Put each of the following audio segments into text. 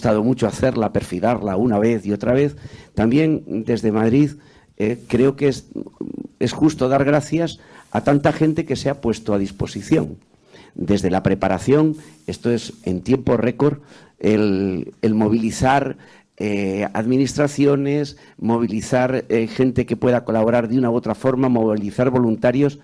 costado mucho hacerla, perfilarla una vez y otra vez, también desde Madrid creo que es justo dar gracias a tanta gente que se ha puesto a disposición. Desde la preparación, esto es en tiempo récord, el movilizar administraciones, movilizar gente que pueda colaborar de una u otra forma, movilizar voluntarios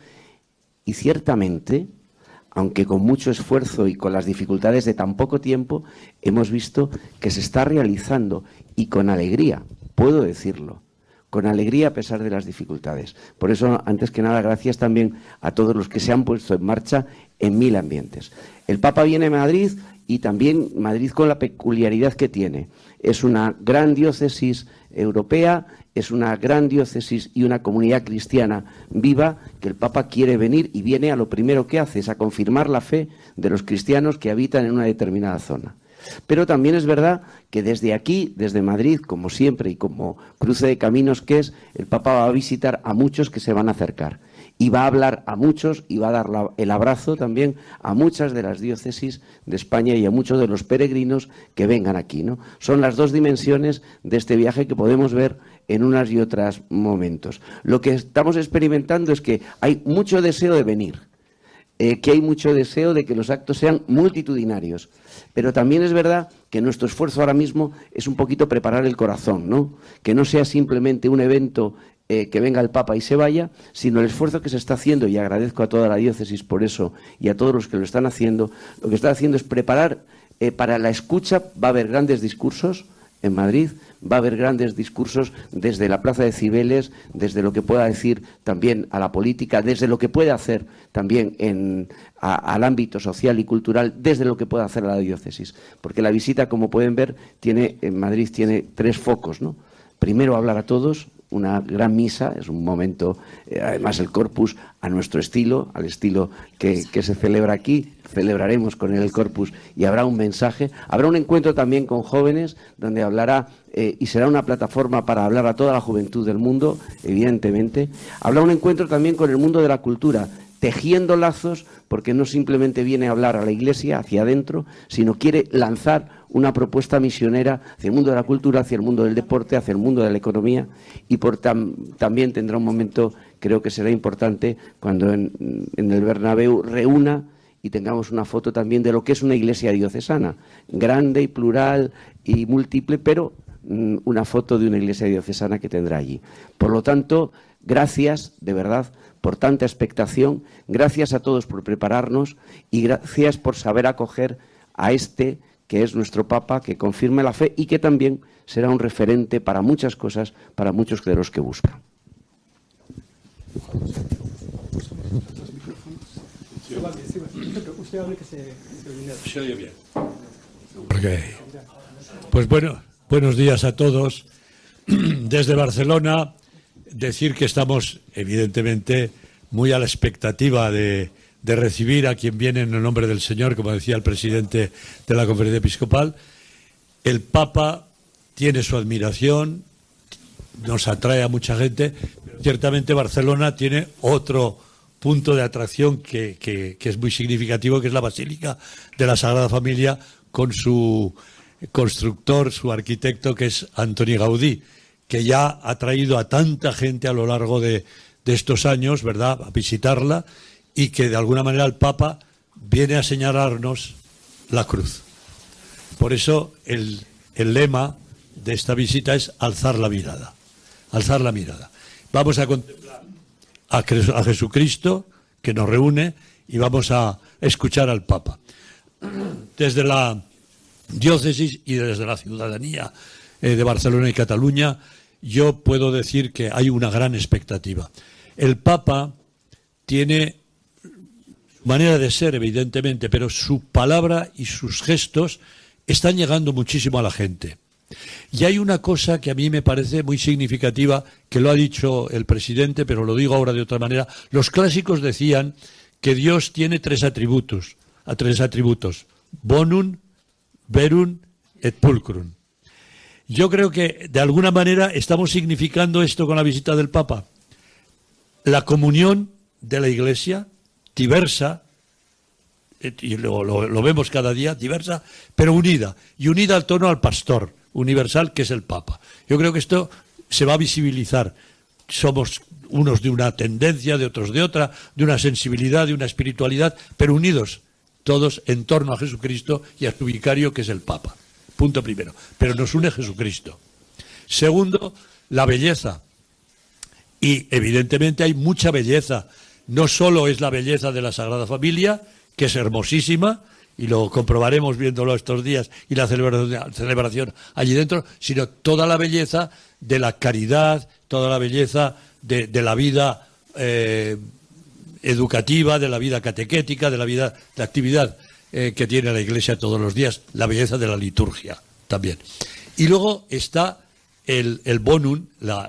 y ciertamente, aunque con mucho esfuerzo y con las dificultades de tan poco tiempo, hemos visto que se está realizando y con alegría, puedo decirlo, con alegría a pesar de las dificultades. Por eso, antes que nada, gracias también a todos los que se han puesto en marcha en 1000 ambientes. El Papa viene a Madrid y también Madrid con la peculiaridad que tiene. Es una gran diócesis europea, es una gran diócesis y una comunidad cristiana viva que el Papa quiere venir y viene a lo primero que hace, es a confirmar la fe de los cristianos que habitan en una determinada zona. Pero también es verdad que desde aquí, desde Madrid, como siempre y como cruce de caminos que es, el Papa va a visitar a muchos que se van a acercar. Y va a hablar a muchos y va a dar el abrazo también a muchas de las diócesis de España y a muchos de los peregrinos que vengan aquí, ¿no? Son las dos dimensiones de este viaje que podemos ver en unas y otros momentos. Lo que estamos experimentando es que hay mucho deseo de venir, que hay mucho deseo de que los actos sean multitudinarios. Pero también es verdad que nuestro esfuerzo ahora mismo es un poquito preparar el corazón, ¿no? Que no sea simplemente un evento que venga el Papa y se vaya, sino el esfuerzo que se está haciendo, y agradezco a toda la diócesis por eso y a todos los que lo están haciendo, lo que está haciendo es preparar para la escucha. Va a haber grandes discursos en Madrid, va a haber grandes discursos desde la Plaza de Cibeles, desde lo que pueda decir también a la política, desde lo que puede hacer también al ámbito social y cultural, desde lo que puede hacer la diócesis. Porque la visita, como pueden ver, en Madrid tiene 3 focos, ¿no? Primero, hablar a todos, una gran misa, es un momento, además el Corpus a nuestro estilo, al estilo que se celebra aquí, celebraremos con el Corpus y habrá un mensaje, habrá un encuentro también con jóvenes donde hablará y será una plataforma para hablar a toda la juventud del mundo, evidentemente. Habrá un encuentro también con el mundo de la cultura, tejiendo lazos, porque no simplemente viene a hablar a la Iglesia hacia adentro, sino quiere lanzar una propuesta misionera hacia el mundo de la cultura, hacia el mundo del deporte, hacia el mundo de la economía, y también tendrá un momento, creo que será importante, cuando en el Bernabéu reúna y tengamos una foto también de lo que es una iglesia diocesana, grande y plural y múltiple, pero una foto de una iglesia diocesana que tendrá allí. Por lo tanto, gracias, de verdad, por tanta expectación, gracias a todos por prepararnos y gracias por saber acoger a este que es nuestro Papa, que confirme la fe y que también será un referente para muchas cosas, para muchos de los que buscan. Pues bueno, buenos días a todos. Desde Barcelona, decir que estamos evidentemente muy a la expectativa de recibir a quien viene en el nombre del Señor, como decía el presidente de la Conferencia Episcopal. El Papa tiene su admiración, nos atrae a mucha gente, pero ciertamente Barcelona tiene otro punto de atracción que es muy significativo, que es la Basílica de la Sagrada Familia, con su constructor, su arquitecto, que es Antoni Gaudí, que ya ha traído a tanta gente a lo largo de estos años, ¿verdad?, a visitarla, y que de alguna manera el Papa viene a señalarnos la cruz. Por eso el lema de esta visita es alzar la mirada. Alzar la mirada. Vamos a contemplar a Jesucristo, que nos reúne, y vamos a escuchar al Papa. Desde la diócesis y desde la ciudadanía de Barcelona y Cataluña, yo puedo decir que hay una gran expectativa. El Papa tiene manera de ser, evidentemente, pero su palabra y sus gestos están llegando muchísimo a la gente. Y hay una cosa que a mí me parece muy significativa, que lo ha dicho el presidente, pero lo digo ahora de otra manera. Los clásicos decían que Dios tiene 3 atributos, bonum, verum et pulcrum. Yo creo que de alguna manera estamos significando esto con la visita del Papa. La comunión de la Iglesia, diversa, y lo vemos cada día, diversa, pero unida, y unida al tono al pastor universal, que es el Papa. Yo creo que esto se va a visibilizar. Somos unos de una tendencia, de otros de otra, de una sensibilidad, de una espiritualidad, pero unidos todos en torno a Jesucristo y a su vicario, que es el Papa. Punto primero. Pero nos une Jesucristo. Segundo, la belleza. Y evidentemente hay mucha belleza. No solo es la belleza de la Sagrada Familia, que es hermosísima, y lo comprobaremos viéndolo estos días, y la celebración allí dentro, sino toda la belleza de la caridad, toda la belleza de la vida educativa, de la vida catequética, de la vida de actividad que tiene la Iglesia todos los días, la belleza de la liturgia también. Y luego está el bonum,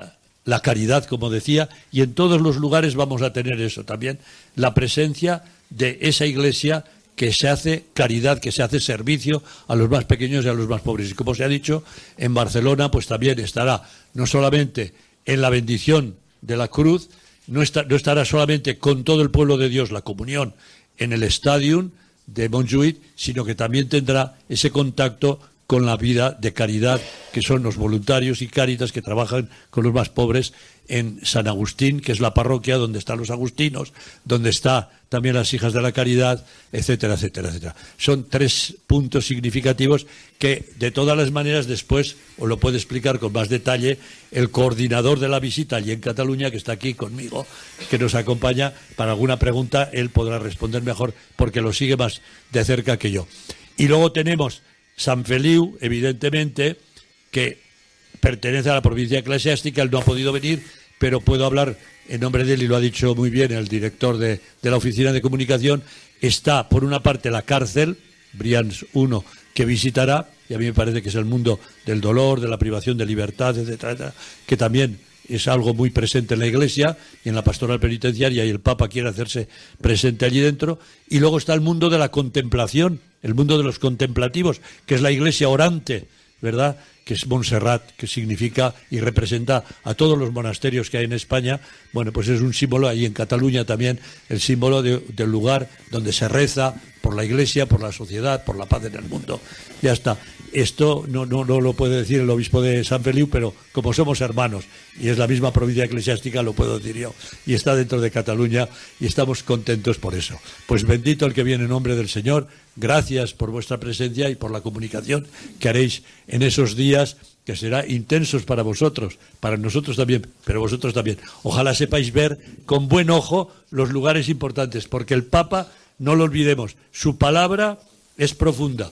la caridad, como decía, y en todos los lugares vamos a tener eso también, la presencia de esa Iglesia que se hace caridad, que se hace servicio a los más pequeños y a los más pobres. Y como se ha dicho, en Barcelona pues también estará no solamente en la bendición de la cruz, no estará solamente con todo el pueblo de Dios la comunión en el Stadium de Montjuïc, sino que también tendrá ese contacto con la vida de caridad, que son los voluntarios y cáritas que trabajan con los más pobres en San Agustín, que es la parroquia donde están los agustinos, donde está también las hijas de la caridad, etcétera, etcétera, etcétera. Son 3 puntos significativos que, de todas las maneras, después os lo puede explicar con más detalle el coordinador de la visita allí en Cataluña, que está aquí conmigo, que nos acompaña. Para alguna pregunta él podrá responder mejor, porque lo sigue más de cerca que yo. Y luego tenemos Sant Feliu, evidentemente, que pertenece a la provincia eclesiástica. Él no ha podido venir, pero puedo hablar en nombre de él, y lo ha dicho muy bien el director de la Oficina de Comunicación. Está, por una parte, la cárcel, Brians 1, que visitará, y a mí me parece que es el mundo del dolor, de la privación de libertad, etcétera, etcétera, que también es algo muy presente en la Iglesia y en la pastoral penitenciaria, y el Papa quiere hacerse presente allí dentro. Y luego está el mundo de la contemplación, el mundo de los contemplativos, que es la Iglesia orante, ¿verdad?, que es Montserrat, que significa y representa a todos los monasterios que hay en España. Bueno, pues es un símbolo, ahí en Cataluña también, el símbolo del lugar donde se reza por la Iglesia, por la sociedad, por la paz en el mundo. Ya está. Esto no lo puede decir el obispo de Sant Feliu, pero como somos hermanos y es la misma provincia eclesiástica, lo puedo decir yo. Y está dentro de Cataluña y estamos contentos por eso. Pues bendito el que viene en nombre del Señor. Gracias por vuestra presencia y por la comunicación que haréis en esos días, que será intensos para vosotros, para nosotros también, pero vosotros también. Ojalá sepáis ver con buen ojo los lugares importantes, porque el Papa, no lo olvidemos, su palabra es profunda.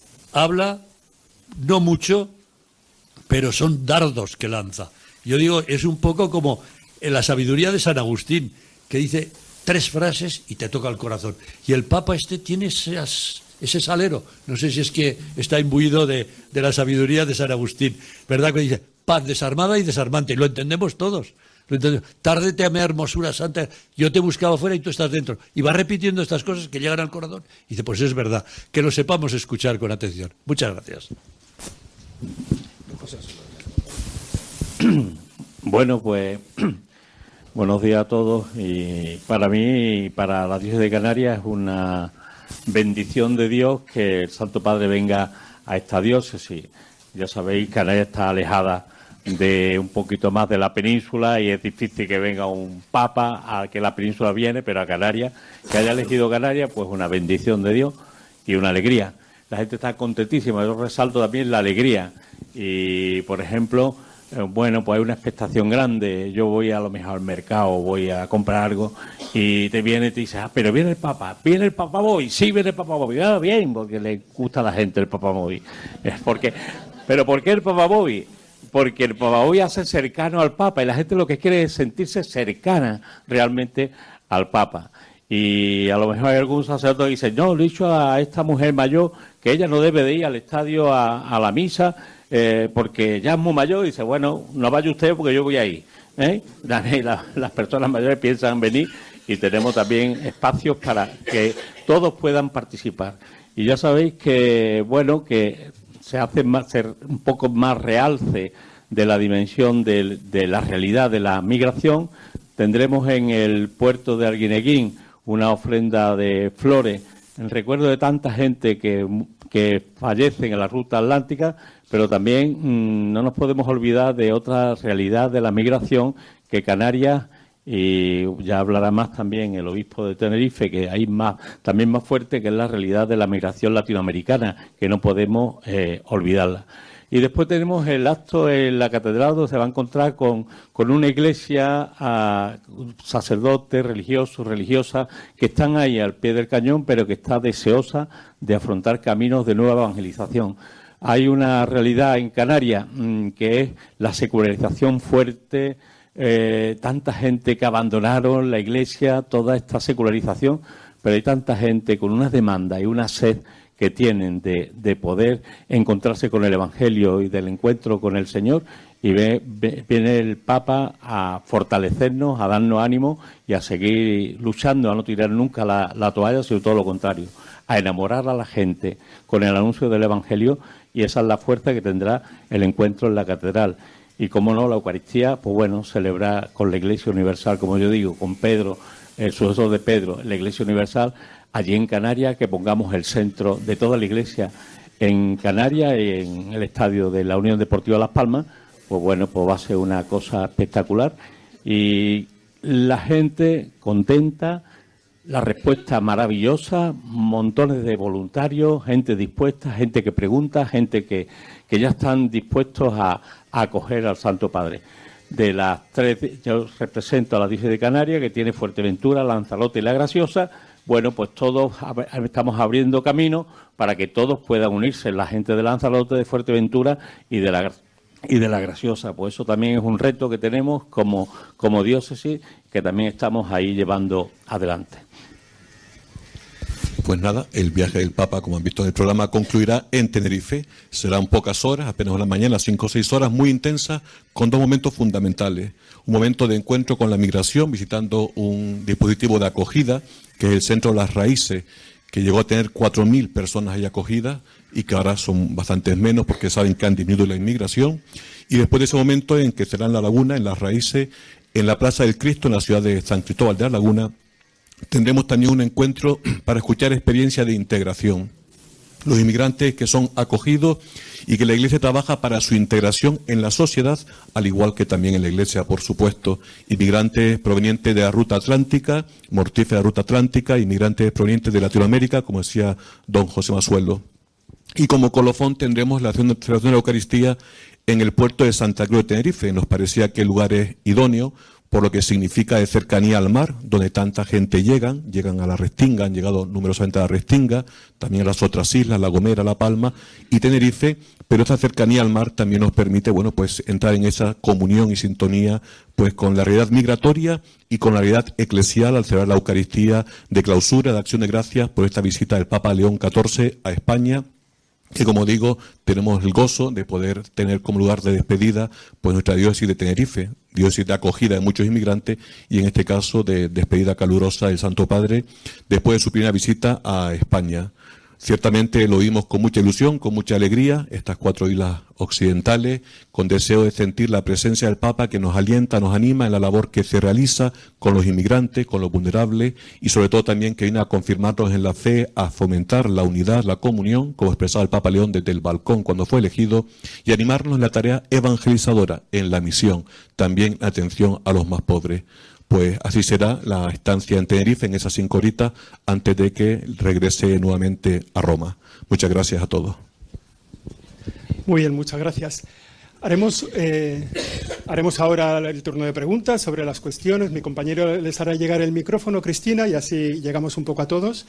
Habla no mucho, pero son dardos que lanza. Yo digo, es un poco como en la sabiduría de San Agustín, que dice 3 frases y te toca el corazón. Y el Papa tiene ese salero. No sé si es que está imbuido de la sabiduría de San Agustín, ¿verdad? Que dice, paz desarmada y desarmante. Y lo entendemos todos. Tárdete a mi hermosura santa, yo te buscaba fuera y tú estás dentro. Y va repitiendo estas cosas que llegan al corazón. Y dice, pues es verdad, que lo sepamos escuchar con atención. Muchas gracias. Bueno, pues buenos días a todos. Y para mí y para la Diócesis de Canarias es una bendición de Dios que el Santo Padre venga a esta diócesis. Ya sabéis, Canarias está alejada de un poquito más de la península y es difícil que venga un papa a que la península viene, pero a Canarias, que haya elegido Canarias, pues una bendición de Dios y una alegría. La gente está contentísima. Yo resalto también la alegría. Y, por ejemplo, bueno, pues hay una expectación grande. Yo voy a lo mejor al mercado, voy a comprar algo y te viene y te dice, pero viene el Papa Boy. Sí, viene el Papa Boy. Ah, bien, porque le gusta a la gente el Papa Boy. ¿Pero por qué el Papa Boy? Porque el Papa Boy hace cercano al Papa y la gente lo que quiere es sentirse cercana realmente al Papa. Y a lo mejor hay algún sacerdote que dice, no, le he dicho a esta mujer mayor que ella no debe de ir al estadio a la misa porque ya es muy mayor. Y dice, bueno, no vaya usted porque yo voy a ir. Las personas mayores piensan venir y tenemos también espacios para que todos puedan participar. Y ya sabéis que, bueno, que se hace un poco más realce de la dimensión de la realidad de la migración. Tendremos en el puerto de Arguineguín una ofrenda de flores en recuerdo de tanta gente que fallece en la ruta atlántica, pero también no nos podemos olvidar de otra realidad de la migración que Canarias, y ya hablará más también el obispo de Tenerife, que hay también más fuerte, que es la realidad de la migración latinoamericana, que no podemos olvidarla. Y después tenemos el acto en la catedral, donde se va a encontrar con una iglesia, sacerdotes, religiosos, religiosas, que están ahí al pie del cañón, pero que está deseosa de afrontar caminos de nueva evangelización. Hay una realidad en Canarias que es la secularización fuerte, tanta gente que abandonaron la iglesia, toda esta secularización, pero hay tanta gente con una demanda y una sed que tienen de poder encontrarse con el Evangelio y del encuentro con el Señor, y viene el Papa a fortalecernos, a darnos ánimo y a seguir luchando, a no tirar nunca la toalla, sino todo lo contrario, a enamorar a la gente con el anuncio del Evangelio, y esa es la fuerza que tendrá el encuentro en la catedral. Y como no, la Eucaristía, pues bueno, celebrar con la Iglesia Universal, como yo digo, con Pedro, el sucesor de Pedro, la Iglesia Universal, allí en Canarias, que pongamos el centro de toda la Iglesia en Canarias y en el estadio de la Unión Deportiva Las Palmas, pues bueno, pues va a ser una cosa espectacular. Y la gente contenta, la respuesta maravillosa, montones de voluntarios, gente dispuesta, gente que pregunta, gente que ya están dispuestos a acoger al Santo Padre. De las tres, yo represento a la diócesis de Canarias, que tiene Fuerteventura, Lanzarote y La Graciosa. Bueno, pues todos estamos abriendo camino para que todos puedan unirse, la gente de Lanzarote, de Fuerteventura y de La Graciosa. Pues eso también es un reto que tenemos como diócesis, que también estamos ahí llevando adelante. Pues nada, el viaje del Papa, como han visto en el programa, concluirá en Tenerife. Serán pocas horas, apenas una mañana, 5 o 6 horas, muy intensas, con dos momentos fundamentales. Un momento de encuentro con la migración, visitando un dispositivo de acogida, que es el Centro Las Raíces, que llegó a tener 4.000 personas ahí acogidas y que ahora son bastantes menos porque saben que han disminuido la inmigración. Y después de ese momento en que será en La Laguna, en Las Raíces, en la Plaza del Cristo, en la ciudad de San Cristóbal de La Laguna, tendremos también un encuentro para escuchar experiencias de integración. Los inmigrantes que son acogidos y que la Iglesia trabaja para su integración en la sociedad, al igual que también en la Iglesia, por supuesto. Inmigrantes provenientes de la ruta atlántica, mortífera ruta atlántica, inmigrantes provenientes de Latinoamérica, como decía don José Masueldo. Y como colofón tendremos la celebración de la Eucaristía en el puerto de Santa Cruz de Tenerife. Nos parecía que el lugar es idóneo, por lo que significa de cercanía al mar, donde tanta gente llegan a la Restinga, han llegado numerosamente a la Restinga, también a las otras islas, La Gomera, La Palma y Tenerife, pero esta cercanía al mar también nos permite, bueno, pues entrar en esa comunión y sintonía, pues con la realidad migratoria y con la realidad eclesial al celebrar la Eucaristía de clausura, de acción de gracias por esta visita del Papa León XIV a España, que, como digo, tenemos el gozo de poder tener como lugar de despedida pues nuestra diócesis de Tenerife, diócesis de acogida de muchos inmigrantes y en este caso de despedida calurosa del Santo Padre después de su primera visita a España. Ciertamente lo vimos con mucha ilusión, con mucha alegría, estas 4 islas occidentales, con deseo de sentir la presencia del Papa que nos alienta, nos anima en la labor que se realiza con los inmigrantes, con los vulnerables y sobre todo también que viene a confirmarnos en la fe, a fomentar la unidad, la comunión, como expresaba el Papa León desde el balcón cuando fue elegido, y animarnos en la tarea evangelizadora, en la misión, también atención a los más pobres. Pues así será la estancia en Tenerife en esas 5 horitas antes de que regrese nuevamente a Roma. Muchas gracias a todos. Muy bien, muchas gracias. Haremos ahora el turno de preguntas sobre las cuestiones. Mi compañero les hará llegar el micrófono, Cristina, y así llegamos un poco a todos.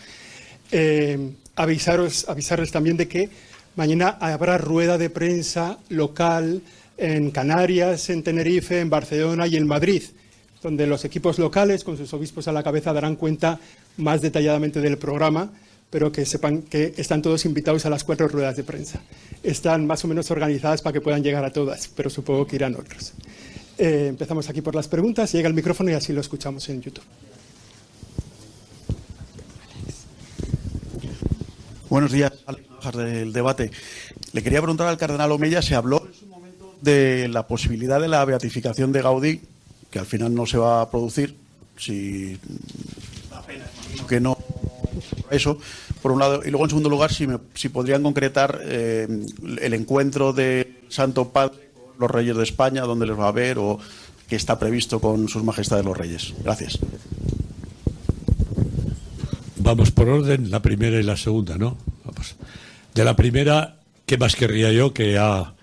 Avisarles también de que mañana habrá rueda de prensa local en Canarias, en Tenerife, en Barcelona y en Madrid, donde los equipos locales, con sus obispos a la cabeza, darán cuenta más detalladamente del programa, pero que sepan que están todos invitados a las 4 ruedas de prensa. Están más o menos organizadas para que puedan llegar a todas, pero supongo que irán otros. Empezamos aquí por las preguntas. Llega el micrófono y así lo escuchamos en YouTube. Buenos días, Alex, del debate. Le quería preguntar al cardenal Omeya, se habló en su momento de la posibilidad de la beatificación de Gaudí, que al final no se va a producir, si la pena que no eso, por un lado. Y luego, en segundo lugar, si podrían concretar el encuentro del Santo Padre con los Reyes de España, dónde les va a ver o qué está previsto con sus majestades los Reyes. Gracias. Vamos por orden, la primera y la segunda, ¿no? Vamos. De la primera, ¿qué más querría yo que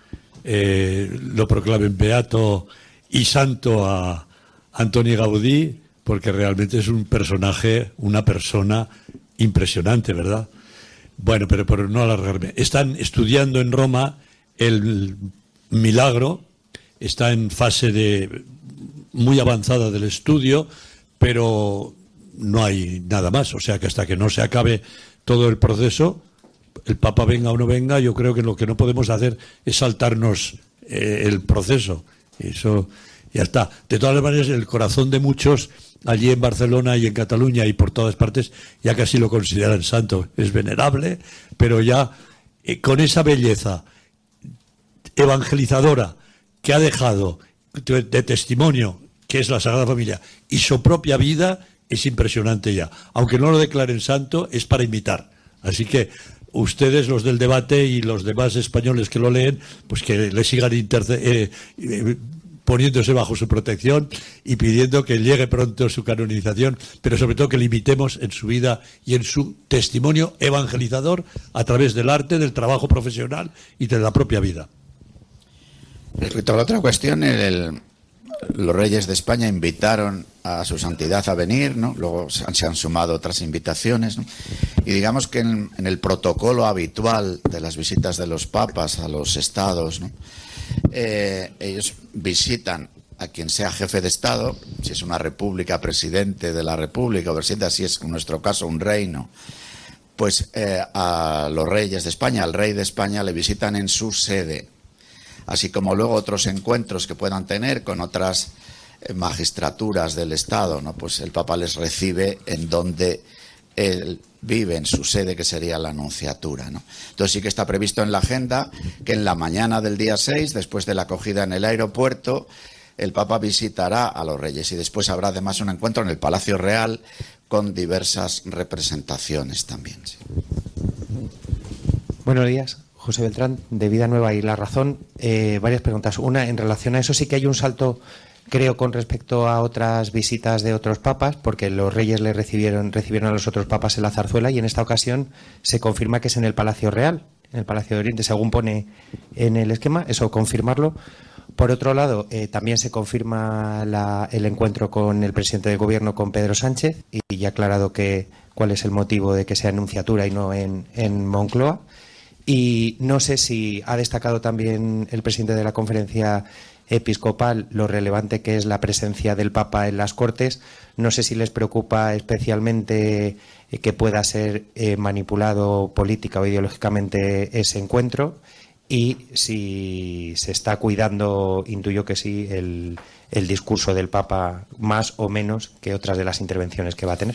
lo proclamen beato y santo a Antoni Gaudí? Porque realmente es un personaje, una persona impresionante, ¿verdad? Bueno, pero por no alargarme. Están estudiando en Roma el milagro, está en fase muy avanzada del estudio, pero no hay nada más. O sea que hasta que no se acabe todo el proceso, el Papa venga o no venga, yo creo que lo que no podemos hacer es saltarnos el proceso. Eso ya está. De todas maneras, el corazón de muchos allí en Barcelona y en Cataluña y por todas partes ya casi lo consideran santo. Es venerable, pero ya con esa belleza evangelizadora que ha dejado de testimonio, que es la Sagrada Familia, y su propia vida, es impresionante ya. Aunque no lo declaren santo, es para imitar. Así que ustedes, los del debate y los demás españoles que lo leen, pues que le sigan poniéndose bajo su protección y pidiendo que llegue pronto su canonización, pero sobre todo que le imitemos en su vida y en su testimonio evangelizador a través del arte, del trabajo profesional y de la propia vida. Respecto a la otra cuestión, los reyes de España invitaron a su santidad a venir, ¿no? Luego se han sumado otras invitaciones, ¿no? Y digamos que en el protocolo habitual de las visitas de los papas a los estados, ¿no? Ellos visitan a quien sea jefe de Estado, si es una república, presidente de la república, o presidenta, si es en nuestro caso un reino, pues a los reyes de España, al rey de España, le visitan en su sede, así como luego otros encuentros que puedan tener con otras magistraturas del Estado, ¿no? Pues el Papa les recibe en donde él vive, en su sede, que sería la Nunciatura, ¿no? Entonces sí que está previsto en la agenda que en la mañana del día 6, después de la acogida en el aeropuerto, el Papa visitará a los reyes y después habrá además un encuentro en el Palacio Real con diversas representaciones también. Sí. Buenos días, José Beltrán, de Vida Nueva y La Razón. Varias preguntas. Una, en relación a eso sí que hay un salto, creo, con respecto a otras visitas de otros papas, porque los reyes le recibieron a los otros papas en la Zarzuela, y en esta ocasión se confirma que es en el Palacio Real, en el Palacio de Oriente, según pone en el esquema, eso confirmarlo. Por otro lado, también se confirma el encuentro con el presidente del Gobierno, con Pedro Sánchez, y ya ha aclarado cuál es el motivo de que sea en Nunciatura y no en Moncloa. Y no sé si ha destacado también el presidente de la Conferencia Episcopal lo relevante que es la presencia del Papa en las Cortes. No sé si les preocupa especialmente que pueda ser manipulado política o ideológicamente ese encuentro, y si se está cuidando, intuyo que sí, el discurso del Papa más o menos que otras de las intervenciones que va a tener.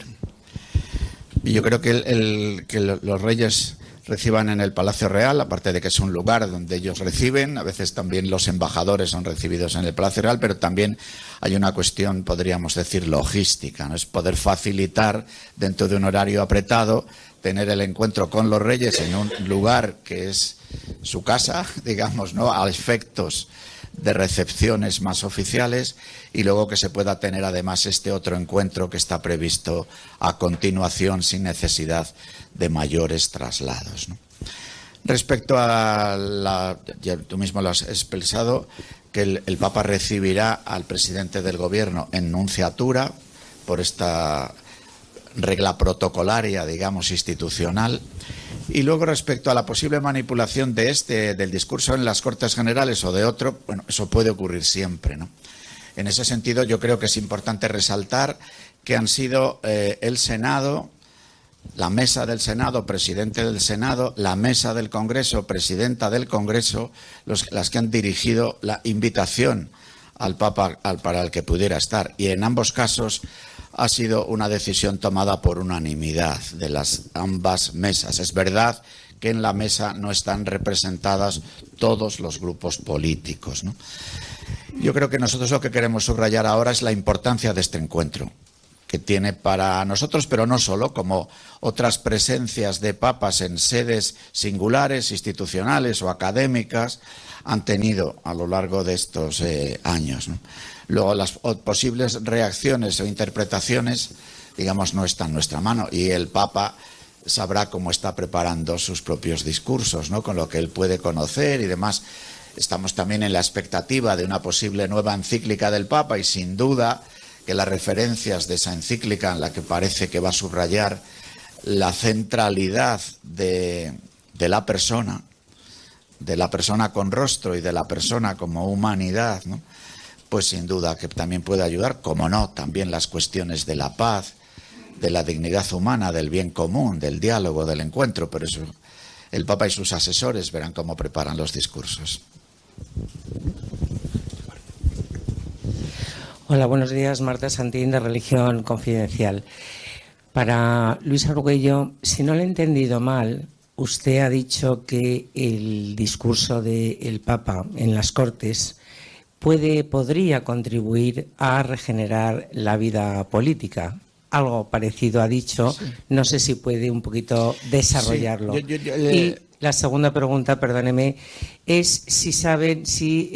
Yo creo que los reyes reciban en el Palacio Real, aparte de que es un lugar donde ellos reciben, a veces también los embajadores son recibidos en el Palacio Real, pero también hay una cuestión, podríamos decir, logística, ¿no? Es poder facilitar, dentro de un horario apretado, tener el encuentro con los reyes en un lugar que es su casa, digamos, ¿no?, a efectos de recepciones más oficiales, y luego que se pueda tener además este otro encuentro que está previsto a continuación sin necesidad de mayores traslados, ¿no? Respecto a ya tú mismo lo has expresado, que el Papa recibirá al presidente del Gobierno en Nunciatura por esta regla protocolaria, digamos, institucional. Y luego, respecto a la posible manipulación del discurso en las Cortes Generales o de otro, bueno, eso puede ocurrir siempre, ¿no? En ese sentido, yo creo que es importante resaltar que han sido el Senado, la mesa del Senado, presidente del Senado, la mesa del Congreso, presidenta del Congreso, las que han dirigido la invitación al Papa para el que pudiera estar. Y en ambos casos ha sido una decisión tomada por unanimidad de las ambas mesas. Es verdad que en la mesa no están representadas todos los grupos políticos, ¿no? Yo creo que nosotros lo que queremos subrayar ahora es la importancia de este encuentro, que tiene para nosotros, pero no solo, como otras presencias de papas en sedes singulares, institucionales o académicas han tenido a lo largo de estos años, ¿no? Luego, las posibles reacciones o interpretaciones, digamos, no están en nuestra mano, y el Papa sabrá cómo está preparando sus propios discursos, ¿no? Con lo que él puede conocer y demás. Estamos también en la expectativa de una posible nueva encíclica del Papa, y sin duda que las referencias de esa encíclica, en la que parece que va a subrayar la centralidad de la persona con rostro y de la persona como humanidad, ¿no? Pues sin duda que también puede ayudar, como no, también las cuestiones de la paz, de la dignidad humana, del bien común, del diálogo, del encuentro. Pero eso, el Papa y sus asesores verán cómo preparan los discursos. Hola, buenos días. Marta Santín, de Religión Confidencial. Para Luis Arguello, si no lo he entendido mal, usted ha dicho que el discurso del Papa en las Cortes podría contribuir a regenerar la vida política. Algo parecido ha dicho. Sí. No sé si puede un poquito desarrollarlo. Sí, y la segunda pregunta, perdóneme, es si saben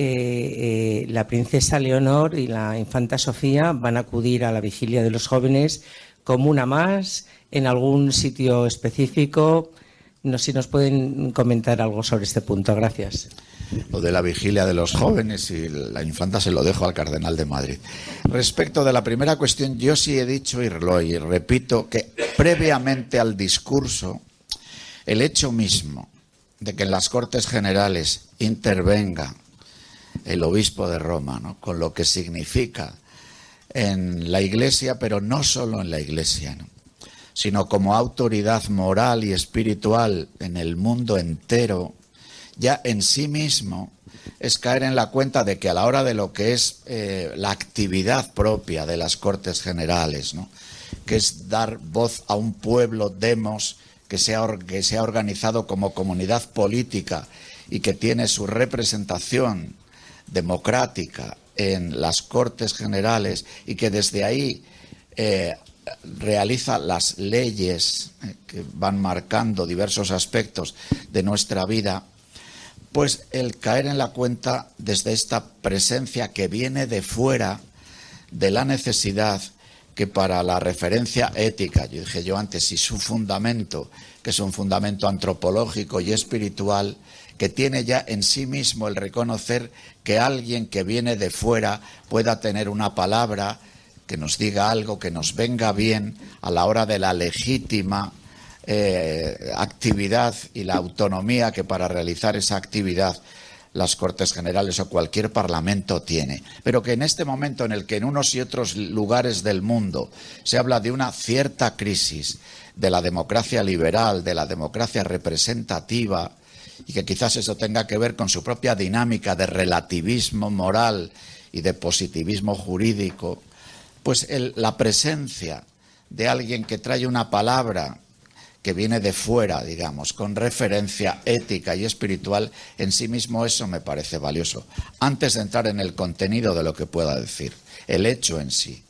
si la princesa Leonor y la infanta Sofía van a acudir a la vigilia de los jóvenes como una más, en algún sitio específico. No sé si nos pueden comentar algo sobre este punto. Gracias. Lo de la vigilia de los jóvenes y la infanta se lo dejo al Cardenal de Madrid. Respecto de la primera cuestión, yo sí he dicho y repito que previamente al discurso, el hecho mismo de que en las Cortes Generales intervenga el obispo de Roma, ¿no?, con lo que significa en la Iglesia, pero no solo en la Iglesia, ¿no?, sino como autoridad moral y espiritual en el mundo entero, ya en sí mismo es caer en la cuenta de que a la hora de lo que es la actividad propia de las Cortes Generales, ¿no?, que es dar voz a un pueblo, demos, que se ha organizado como comunidad política y que tiene su representación democrática en las Cortes Generales, y que desde ahí realiza las leyes que van marcando diversos aspectos de nuestra vida, pues el caer en la cuenta desde esta presencia que viene de fuera de la necesidad que para la referencia ética, yo dije antes, y su fundamento, que es un fundamento antropológico y espiritual, que tiene ya en sí mismo el reconocer que alguien que viene de fuera pueda tener una palabra, que nos diga algo, que nos venga bien a la hora de la legítima actividad y la autonomía que para realizar esa actividad las Cortes Generales o cualquier parlamento tiene. Pero que en este momento en el que en unos y otros lugares del mundo se habla de una cierta crisis de la democracia liberal, de la democracia representativa, y que quizás eso tenga que ver con su propia dinámica de relativismo moral y de positivismo jurídico, pues la presencia de alguien que trae una palabra que viene de fuera, digamos, con referencia ética y espiritual, en sí mismo eso me parece valioso. Antes de entrar en el contenido de lo que pueda decir, el hecho en sí.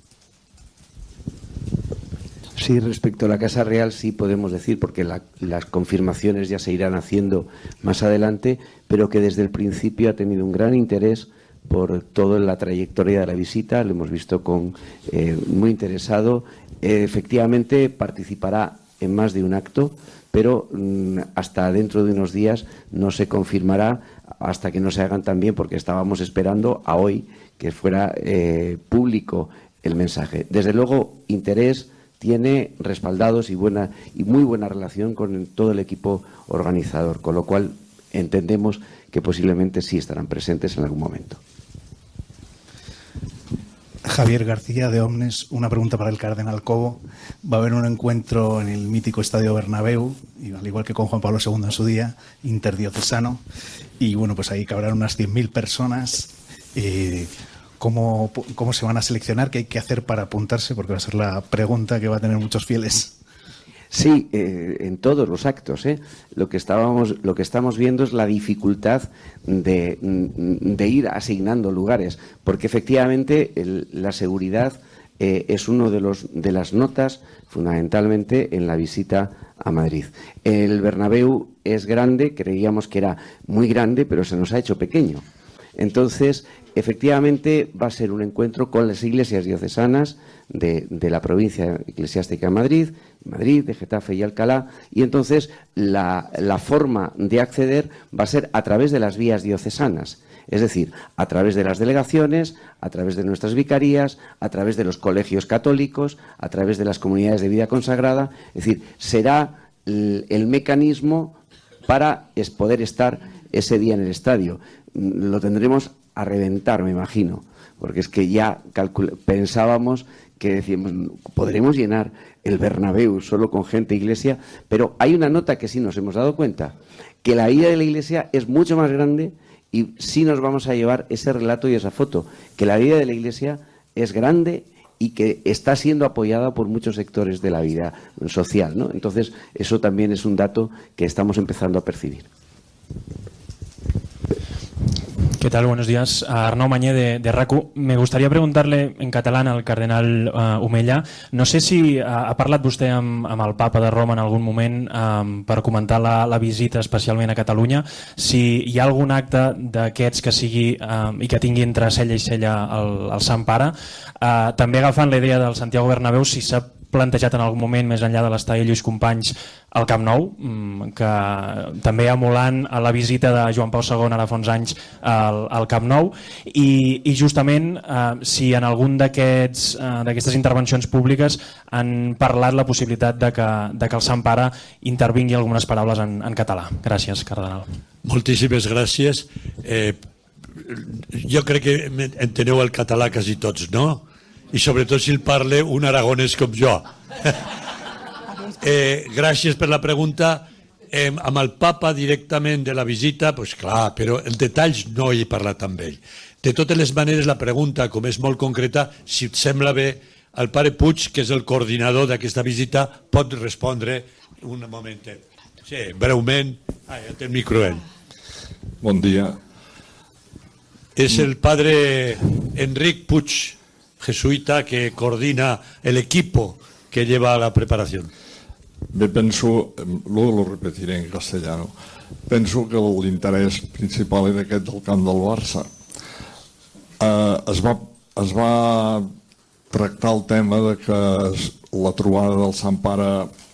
Sí, respecto a la Casa Real sí podemos decir, porque las confirmaciones ya se irán haciendo más adelante, pero que desde el principio ha tenido un gran interés por toda la trayectoria de la visita. Lo hemos visto muy interesado. Efectivamente participará en más de un acto, pero hasta dentro de unos días no se confirmará, hasta que no se hagan también, porque estábamos esperando a hoy que fuera público el mensaje. Desde luego, interés tiene, respaldados y muy buena relación con todo el equipo organizador, con lo cual entendemos que posiblemente sí estarán presentes en algún momento. Javier García, de Omnes. Una pregunta para el Cardenal Cobo. Va a haber un encuentro en el mítico Estadio Bernabéu, y al igual que con Juan Pablo II en su día, interdiocesano, y bueno, pues ahí cabrán unas 100.000 personas. ¿Cómo se van a seleccionar? ¿Qué hay que hacer para apuntarse? Porque va a ser la pregunta que va a tener muchos fieles. Sí, en todos los actos, lo que estamos viendo es la dificultad de ir asignando lugares, porque efectivamente la seguridad es uno de las notas fundamentalmente en la visita a Madrid. El Bernabéu es grande, creíamos que era muy grande, pero se nos ha hecho pequeño. Entonces, efectivamente, va a ser un encuentro con las iglesias diocesanas de la provincia eclesiástica de Madrid, de Getafe y Alcalá, y entonces la forma de acceder va a ser a través de las vías diocesanas, es decir, a través de las delegaciones, a través de nuestras vicarías, a través de los colegios católicos, a través de las comunidades de vida consagrada, es decir, será el mecanismo para poder estar ese día en el estadio. Lo tendremos a reventar, me imagino, porque es que ya pensábamos que decíamos, podremos llenar el Bernabéu solo con gente iglesia, pero hay una nota que sí nos hemos dado cuenta, que la ida de la iglesia es mucho más grande y sí nos vamos a llevar ese relato y esa foto, que la vida de la iglesia es grande y que está siendo apoyada por muchos sectores de la vida social, ¿no? Entonces, eso también es un dato que estamos empezando a percibir. ¿Qué tal? Buenos días. Arnau Mañé de RACU. Me gustaría preguntarle en catalán al cardenal Omella. No sé si ha parlat vostè amb el papa de Roma en algun moment per comentar la visita especialment a Catalunya. Si hi ha algun acte d'aquests que sigui i que tingui entre cella i cella el Sant Pare. També agafant la idea del Santiago Bernabéu, si s'ha plantejat en algun moment, més enllà de l'estadi Lluís Companys, al Camp Nou, que també emulant a la visita de Joan Pau II ara fa uns anys al Camp Nou, i justament si en algun d'aquestes intervencions públiques han parlat la possibilitat de que el Sant Pare intervingui algunes paraules en català. Gràcies, cardenal. Moltíssimes gràcies. Jo crec que enteneu el català quasi tots, no? I sobretot si el parle un aragonès com jo. Gràcies per la pregunta. Amb el papa directament de la visita, doncs clar, però en detalls no he parlat amb ell. De totes les maneres, la pregunta, com és molt concreta, si et sembla bé, el pare Puig, que és el coordinador d'aquesta visita, pot respondre un momentet. Sí, breument. Ja té el micro ell. Bon dia. És el padre Enric Puig, jesuita, que coordina el equipo que lleva la preparación. Penso, luego lo repetiré en castellano, penso que l'interès principal era aquest del camp del Barça. Es va tractar el tema de que la trobada del Sant Pare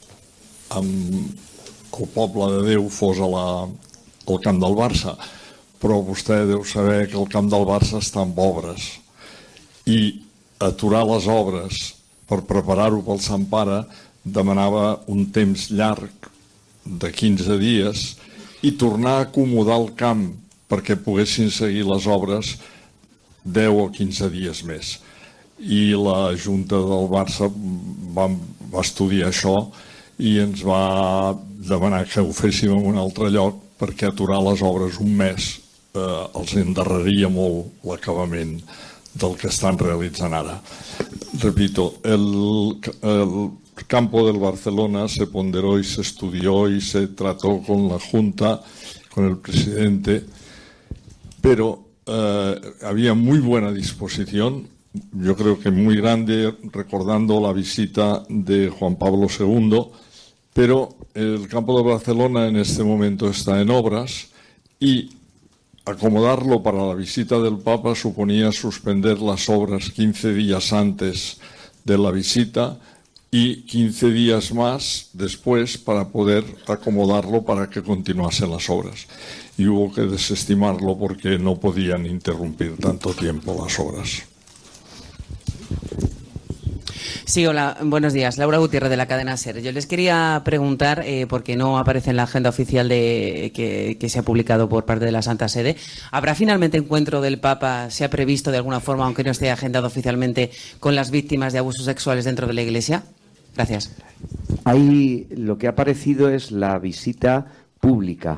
amb el poble de Déu fos al camp del Barça, però vostè deu saber que el camp del Barça està en obres i aturar les obres per preparar-ho pel Sant Pare demanava un temps llarg de 15 dies i tornar a acomodar el camp perquè poguessin seguir les obres 10 o 15 dies més. I la Junta del Barça va estudiar això i ens va demanar que ho féssim en un altre lloc perquè aturar les obres un mes els endarreria molt l'acabament del que están realizando ahora. Repito, el campo del Barcelona se ponderó y se estudió y se trató con la Junta, con el presidente, pero había muy buena disposición, yo creo que muy grande, recordando la visita de Juan Pablo II, pero el campo de Barcelona en este momento está en obras y acomodarlo para la visita del Papa suponía suspender las obras 15 días antes de la visita y 15 días más después para poder acomodarlo para que continuasen las obras. Y hubo que desestimarlo porque no podían interrumpir tanto tiempo las obras. Sí, hola, buenos días. Laura Gutiérrez, de la cadena SER. Yo les quería preguntar, porque no aparece en la agenda oficial que se ha publicado por parte de la Santa Sede, ¿habrá finalmente encuentro del Papa, se ha previsto de alguna forma, aunque no esté agendado oficialmente, con las víctimas de abusos sexuales dentro de la Iglesia? Gracias. Ahí lo que ha aparecido es la visita pública.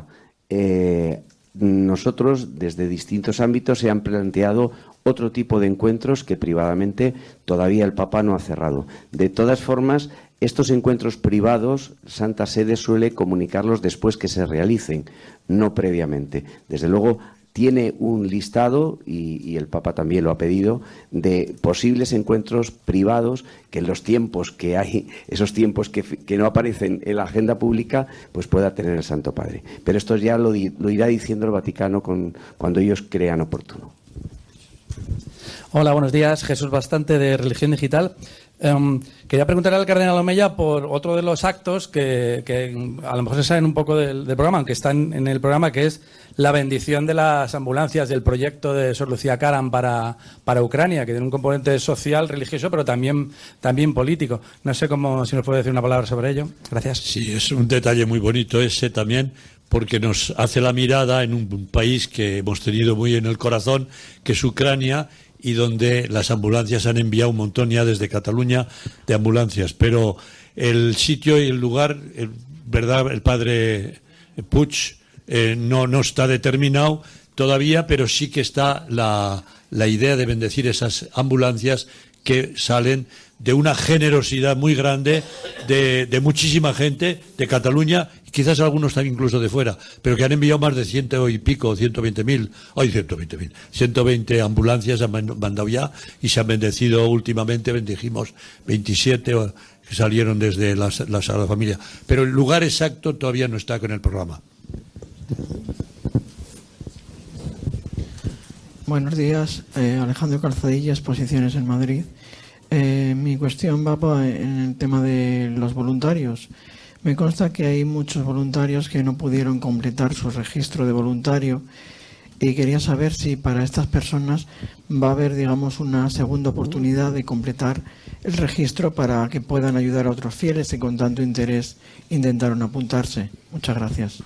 Nosotros, desde distintos ámbitos, se han planteado otro tipo de encuentros que privadamente todavía el Papa no ha cerrado. De todas formas, estos encuentros privados, Santa Sede suele comunicarlos después que se realicen, no previamente. Desde luego, tiene un listado, y el Papa también lo ha pedido, de posibles encuentros privados que en los tiempos que hay, esos tiempos que no aparecen en la agenda pública, pues pueda tener el Santo Padre. Pero esto ya lo irá diciendo el Vaticano cuando ellos crean oportuno. Hola, buenos días. Jesús Bastante, de Religión Digital. Quería preguntarle al cardenal Omeya por otro de los actos que a lo mejor se saben un poco del programa, aunque están en el programa, que es la bendición de las ambulancias del proyecto de Sor Lucía Karam para Ucrania, que tiene un componente social, religioso, pero también político. No sé si nos puede decir una palabra sobre ello. Gracias. Sí, es un detalle muy bonito ese también, porque nos hace la mirada en un país que hemos tenido muy en el corazón, que es Ucrania, y donde las ambulancias han enviado un montón ya desde Cataluña de ambulancias. Pero el sitio y el lugar, ¿verdad? El padre Puig no está determinado todavía, pero sí que está la idea de bendecir esas ambulancias que salen de una generosidad muy grande de muchísima gente de Cataluña, y quizás algunos también incluso de fuera, pero que han enviado más de 120 ambulancias han mandado ya, y se han bendecido últimamente, bendijimos 27 que salieron desde la Sagrada Familia, pero el lugar exacto todavía no está con el programa. Buenos días, Alejandro Calzadilla, Exposiciones en Madrid. Mi cuestión va en el tema de los voluntarios. Me consta que hay muchos voluntarios que no pudieron completar su registro de voluntario, y quería saber si para estas personas va a haber, digamos, una segunda oportunidad de completar el registro para que puedan ayudar a otros fieles que con tanto interés intentaron apuntarse. Muchas gracias.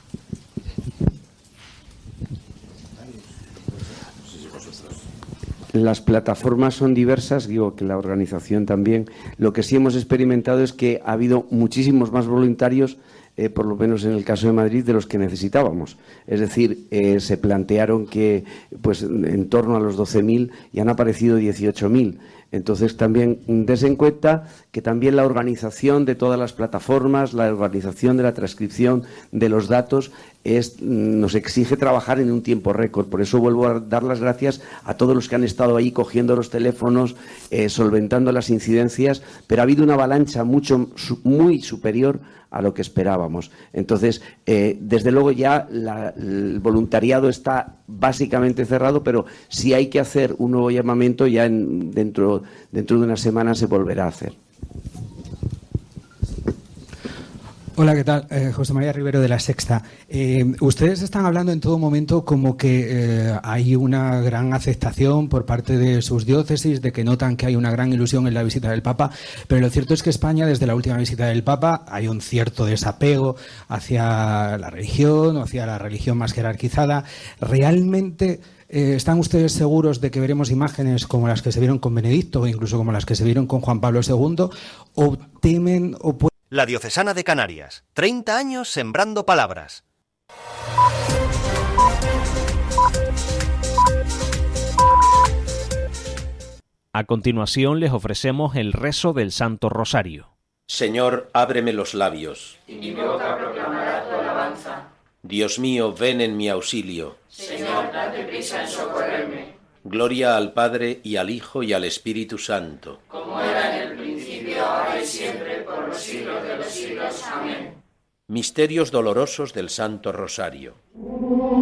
Las plataformas son diversas, digo que la organización también. Lo que sí hemos experimentado es que ha habido muchísimos más voluntarios, por lo menos en el caso de Madrid, de los que necesitábamos. Es decir, se plantearon que pues en torno a los 12.000 y han aparecido 18.000. Entonces también des en cuenta que también la organización de todas las plataformas, la organización de la transcripción de los datos nos exige trabajar en un tiempo récord. Por eso vuelvo a dar las gracias a todos los que han estado ahí cogiendo los teléfonos, solventando las incidencias, pero ha habido una avalancha muy superior a lo que esperábamos. Entonces, desde luego ya el voluntariado está básicamente cerrado, pero si hay que hacer un nuevo llamamiento, ya dentro de una semana se volverá a hacer. Hola, ¿qué tal? José María Rivero, de La Sexta. Ustedes están hablando en todo momento como que hay una gran aceptación por parte de sus diócesis, de que notan que hay una gran ilusión en la visita del Papa, pero lo cierto es que España, desde la última visita del Papa, hay un cierto desapego hacia la religión o hacia la religión más jerarquizada. ¿Realmente están ustedes seguros de que veremos imágenes como las que se vieron con Benedicto o incluso como las que se vieron con Juan Pablo II? ¿O temen o pueden... La Diocesana de Canarias, 30 años sembrando palabras. A continuación les ofrecemos el rezo del Santo Rosario. Señor, ábreme los labios. Y mi boca proclamará tu alabanza. Dios mío, ven en mi auxilio. Señor, date prisa en socorrerme. Gloria al Padre, y al Hijo, y al Espíritu Santo. Como era en el principio, ahora y siempre, por los siglos de los siglos. Amén. Misterios dolorosos del Santo Rosario.